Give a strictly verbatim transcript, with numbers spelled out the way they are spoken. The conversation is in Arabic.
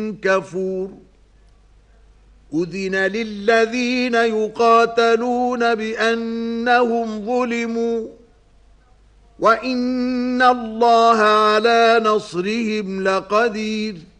كفور أذن للذين يقاتلون بأنهم ظلموا وإن الله على نصرهم لقدير